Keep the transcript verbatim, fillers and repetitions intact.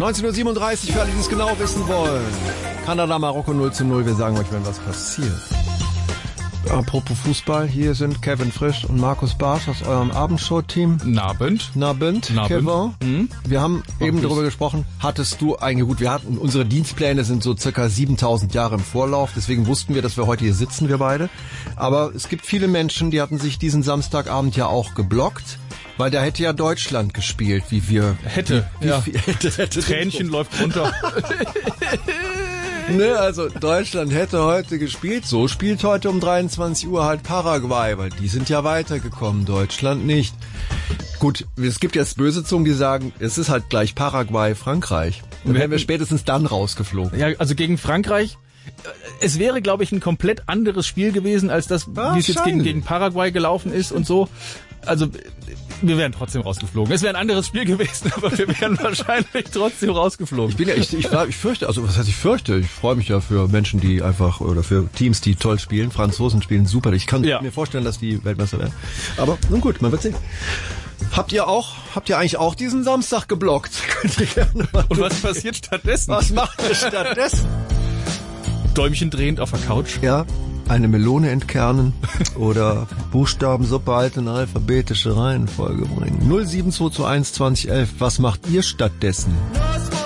neunzehn Uhr siebenunddreißig für alle, die es genau wissen wollen. Kanada, Marokko null zu null. Wir sagen euch, wenn was passiert. Apropos Fußball, hier sind Kevin Frisch und Markus Barsch aus eurem Abendshow-Team. Nabend. Nabend, Kevin. Mhm. Wir haben Mach eben darüber gesprochen, hattest du eigentlich, gut, wir hatten, unsere Dienstpläne sind so circa siebentausend Jahre im Vorlauf, deswegen wussten wir, dass wir heute hier sitzen, wir beide. Aber es gibt viele Menschen, die hatten sich diesen Samstagabend ja auch geblockt. Weil da hätte ja Deutschland gespielt, wie wir... Hätte, wie, ja. Wie, hätte, hätte Tränchen läuft runter. Ne, also Deutschland hätte heute gespielt. So spielt heute um dreiundzwanzig Uhr halt Paraguay, weil die sind ja weitergekommen, Deutschland nicht. Gut, es gibt jetzt böse Zungen, die sagen, es ist halt gleich Paraguay, Frankreich. Und wären wir spätestens dann rausgeflogen. Ja, also gegen Frankreich... Es wäre, glaube ich, ein komplett anderes Spiel gewesen, als das, wie es jetzt gegen, gegen Paraguay gelaufen ist und so. Also, wir wären trotzdem rausgeflogen. Es wäre ein anderes Spiel gewesen, aber wir wären wahrscheinlich trotzdem rausgeflogen. Ich bin ja, ich, ich, ich fürchte, also was heißt ich fürchte? Ich freue mich ja für Menschen, die einfach, oder für Teams, die toll spielen. Franzosen spielen super. Ich kann ja. mir vorstellen, dass die Weltmeister werden. Aber, nun gut, man wird sehen. Habt ihr auch, habt ihr eigentlich auch diesen Samstag geblockt? Könnt ihr gerne mal und was passiert stattdessen? Was macht ihr stattdessen? Däumchen drehend auf der Couch. Ja, eine Melone entkernen oder Buchstabensuppe halt in alphabetische Reihenfolge bringen. null sieben zwei zwei eins zwanzig elf. Was macht ihr stattdessen?